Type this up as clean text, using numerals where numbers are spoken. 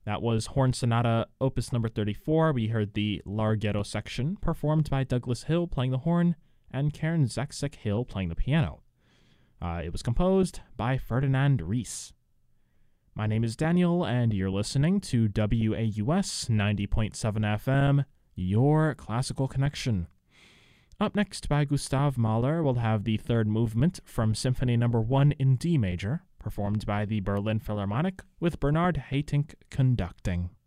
That was Horn Sonata Opus number 34. We heard the Larghetto section performed by Douglas Hill playing the horn and Karen Zakzik-Hill playing the piano. It was composed by Ferdinand Ries. My name is Daniel, and you're listening to WAUS 90.7 FM, your classical connection. Up next by Gustav Mahler, we'll have the third movement from Symphony No. 1 in D major, performed by the Berlin Philharmonic, with Bernard Haitink conducting.